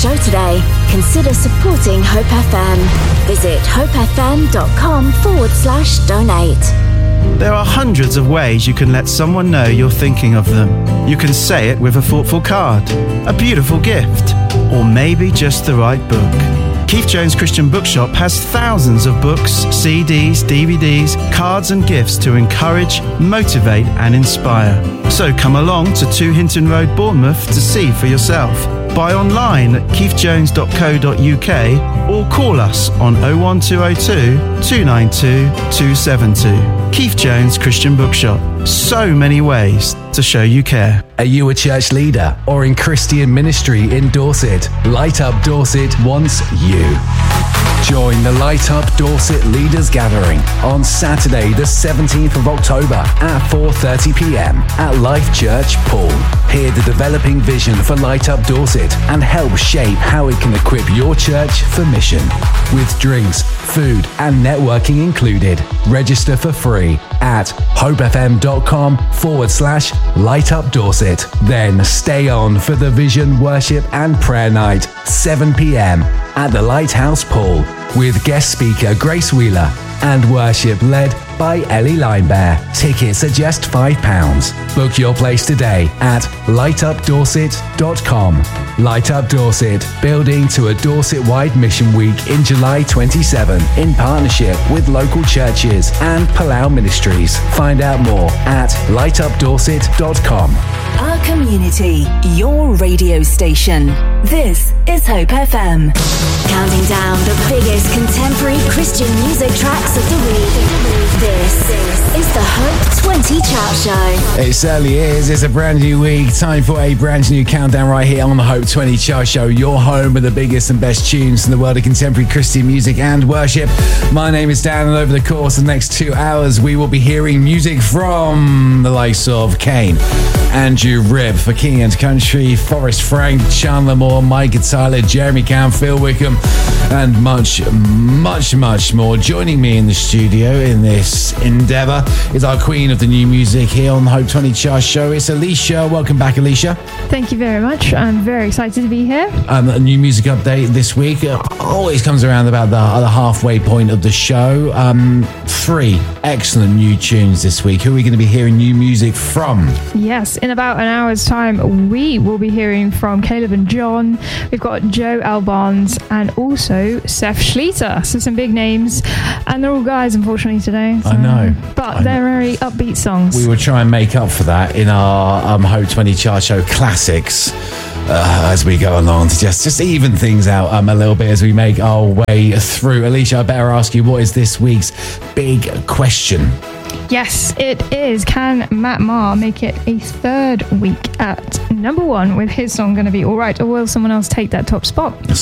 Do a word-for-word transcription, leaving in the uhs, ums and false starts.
show today, consider supporting Hope F M. Visit hopefm.com forward slash donate. There are hundreds of ways you can let someone know you're thinking of them. You can say it with a thoughtful card, a beautiful gift, or maybe just the right book. Keith Jones Christian Bookshop has thousands of books, C Ds, D V Ds, cards and gifts to encourage, motivate and inspire. So come along to two Hinton Road, Bournemouth to see for yourself. Buy online at keith jones dot co dot uk or call us on oh one two oh two, two nine two, two seven two. Keith Jones Christian Bookshop. So many ways to show you care. Are you a church leader or in Christian ministry in Dorset? Light Up Dorset wants you. Join the Light Up Dorset Leaders Gathering on Saturday the seventeenth of October at four thirty p m at Life Church Poole. Hear the developing vision for Light Up Dorset and help shape how it can equip your church for mission. With drinks, food and networking included. Register for free at hopefm.com forward slash Light Up Dorset. Then stay on for the Vision Worship and Prayer Night, seven p m at the Lighthouse Poole, with guest speaker Grace Wheeler and worship led by Ellie Linebear. Tickets are just five pounds. Book your place today at light up dorset dot com. Light Up Dorset, building to a Dorset-wide mission week in July twenty-seventh in partnership with local churches and Palau Ministries. Find out more at light up dorset dot com. Our community, your radio station. This is Hope F M. Counting down the biggest contemporary Christian music tracks of the week. This is the Hope twenty Chart Show. It certainly is. It's a brand new week. Time for a brand new countdown right here on the Hope twenty Chart Show. Your home with the biggest and best tunes in the world of contemporary Christian music and worship. My name is Dan, and over the course of the next two hours, we will be hearing music from the likes of Kane, Andrew Ribb for King and Country, Forrest Frank, Chandler Moore, Mike Tyler, Jeremy Camp, Phil Wickham, and much, much, much more. Joining me in the studio in this endeavour is our queen of the new music here on the Hope twenty Chart Show. It's Alicia. Welcome back, Alicia. Thank you very much. I'm very excited to be here. Um, a new music update this week uh, always comes around about the, the halfway point of the show. Um, three excellent new tunes this week. Who are we going to be hearing new music from? Yes, in about an hour's time, we will be hearing from Caleb and John. We've got Joe Albans and also Seth Schleter. So some big names. And they're all guys, unfortunately, today. So. I know. But I they're know. very upbeat songs. We will try and make up for that in our um, Hope twenty Chart Show classics uh, as we go along to just, just even things out um, a little bit as we make our way through. Alicia, I better ask you, what is this week's big question? Yes, it is. Can Matt Maher make it a third week at number one with his song Gonna Be Alright, or will someone else take that top spot?